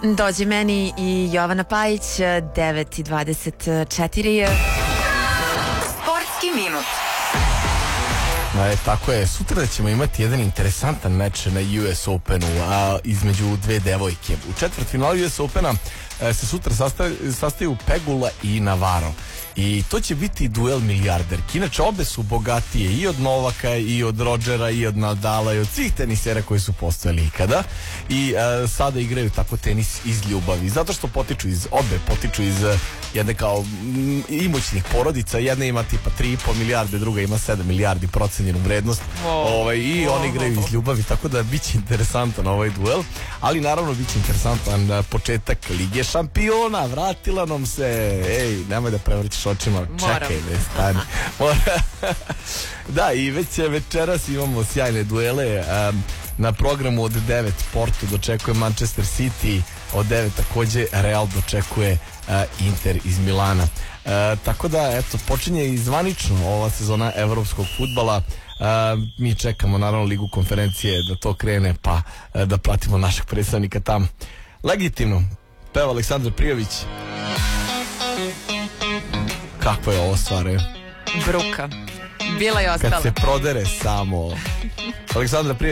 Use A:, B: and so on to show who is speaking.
A: Dođi meni i Jovana Pajić, 9:24.
B: Sportski minut.
C: Tako je, sutra ćemo imati jedan interesantan meč na US Openu između dve devojke. U četvrtfinalu US Opena se sutra sastaju Pegula i Navarro. I to će biti duel milijarderki. Inače, obe su bogatije i od Novaka, i od Rodgera, i od Nadala, i od svih tenisera koji su postojali ikada. I sada igraju tako tenis iz ljubavi. Zato što obe potiču iz jedne kao imućnih porodica. Jedna ima tipa 3,5 milijarde, druga ima 7 milijardi procenjenu vrednost. I oni igraju iz ljubavi, tako da biće interesantan ovaj duel. Ali naravno biće interesantan početak Lige šampiona. Vratila nam se. Ej, nemoj da prevrćeš očima. Čekaj, stani. Da, i već večeras imamo sjajne duele. Na programu od 9 Porto dočekuje Manchester City, od 9 takođe Real dočekuje Inter iz Milana. Tako da, eto, počinje i zvanično ova sezona evropskog fudbala. Mi čekamo naravno Ligu konferencije da to krene, pa da pratimo našeg predstavnika tamo. Legitimno peva Aleksandar Prijović. Kakva je ovo stvar,
A: Bruka. Bila je ostala.
C: Kad se prodere samo Aleksandra Prijović.